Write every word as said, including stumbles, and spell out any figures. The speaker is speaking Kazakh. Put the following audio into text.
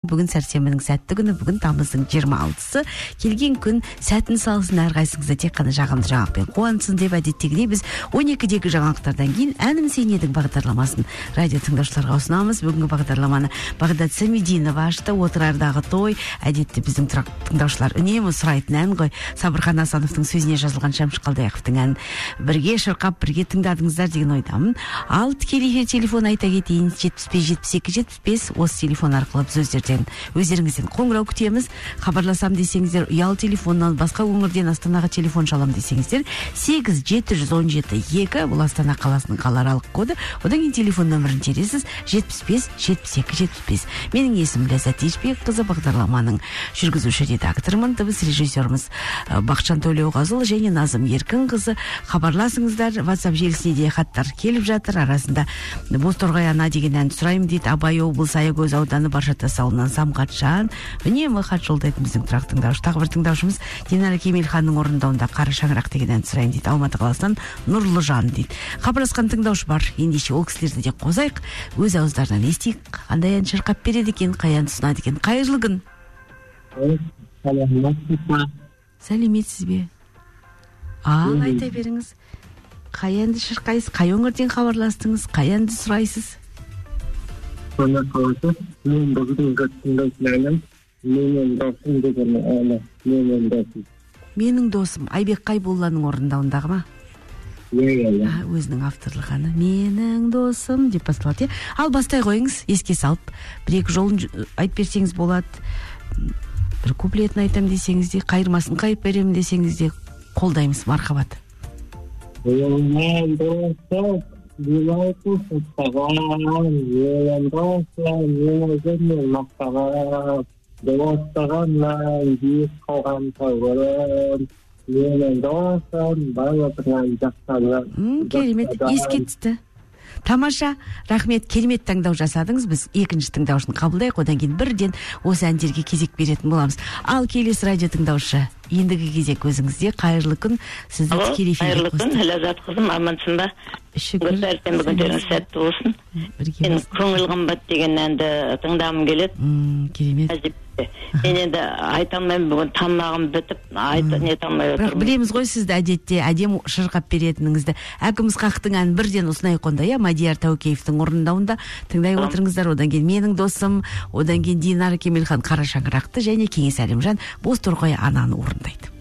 Бүгін сәрсенбінің сәтті күні, бүгін тамыздың жиырма алтысы. Келген күн сәтін салсын, әрқайсыңызды тек қана жағымды жаңалықпен қуантсын деп әдеттегідей біз он екідегі жаңалықтардан кейін әнім сен едің бағдарламасын радио тыңдаушыларға ұсынамыз. Бүгінгі бағдарламаны Бағдат Самидинова ашты. Отырардағы той, әдетте біздің тыңдаушылар үнемі сұрайтын ән ғой. Сабырхан Асановтың сөзіне жазылған Шәмші Қалдаяқовтың әнін бірге шырқап, бірге тыңдадыңыздар деген ойдамын. Ал тікелей телефон айта кетейін: жетпіс бес жетпіс екі жетпіс бес. Осы телефон арқылы біз өздерден өздеріңізден қоңырау күтеміз. Хабарласам десеңіздер, ұялы телефоннан басқа өңірден Астанаға телефон шалам десеңіздер, сегіз жеті жүз он жеті екі, бұл Астана қаласының қалааралық коды. Одан кейін телефон нөмірін тересіз: жетпіс бес жетпіс екі жетпіс бес. Менің есімім Ләззат Ешбекқызы, бағдарламаның жүргізуші редакторымын. Дыбыс режиссеріміз Бақытжан Төлеуғазыұлы және Назым Еркінқызы. Хабарласыңыздар. WhatsApp желісіне де хаттар келіп жатыр. Арасында Бозторғай ана деген әнді сұраймын дейді. Абай облысы Аягөз ауданы Баршатас ауылынан Самғатжан. Үнемі хат жолдайтын біздің тұрақ тыңдаушы. Тағы бір тыңдаушымыз Динара Кемелханның орындауында Қара шаңырақ деген әнді сұраймын дейді. Алматы қаласынан Нұрлы Жан дейді. Хабарласқан тыңдаушы бар. Ендеше ол кісілерді де қозайық. Өз ауыздарынан естейік. Қандай ән шырқап береді екен, қай әнді ұсынады екен. Қайырлы күн. Сәлеметсіз бе? Ал, айта беріңіз. Қай әнді шырқайсыз? Қай өңірден хабарластыңыз? Қай әнді сұрайсыз? Астана қаласы. Мен бүгін тыңдаушыларым менің досым деген әні. Менің досым. Менің досым. Айбек Қайболланың орындауындағы ма? Иә, иә. Өзінің авторлық әні. Менің досым деп басталады. Ал бастай қойыңыз, еске салып. Бір-екі жолын айтып берсеңіз болады. Бір куплетін айтам десеңіз де, қайырмасын қайып беремін десеңіз де қолдаймыз. Мархабат. Менің досым, билайтын сұрсаған, менің досым, мен өзімнен мақтаған, достығымнан биік қалған тауырым, менің досым, бай отырған жақтарым. Керемет, еске түсті. Тамаша, рахмет, керемет таңдау жасадыңыз. Біз екінші тыңдаушыны қабылдайық, одан кейін бірден осы әндерге кезек беретін боламыз. Ал келесі радио тыңдаушы, ендігі кезек өзіңізде. Қайырлы күн. Сізді тікелей эфирге қостық. Қайырлы күн, Ләззат қызым, амансың ба? Шүкір. Сәрсенбі күндеріңіз сәтті болсын. Мен көңіл қымбат деген әнді тыңдағым келеді. Керемет. Мен енді айта алмаймын, бүгін тамағым бітіп, айта нете алмай отырмын. Бірақ білеміз ғой сізді әдетте әдем шырқап беретініңізді. Әкім Ысқақтың әнін бірден ұсынайық онда, иә, Мадияр Тәукеевтің орындауында тыңдай отырыңыздар. Одан кейін менің досым, одан кейін Динара Кемелхан Қара шаңырақты және Кеңес Әлімжан Бозторғай ананы орындайды.